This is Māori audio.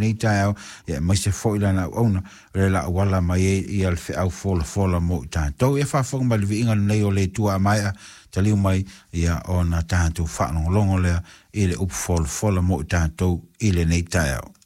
nei tai au mai se foi lana ona le la wala mai I al fe au fola mo tātou e fa fonga le vinga nei o le tua mai taliu mai ia ona tātou whanongo lea I le upu fola mo tātou I le nei tai au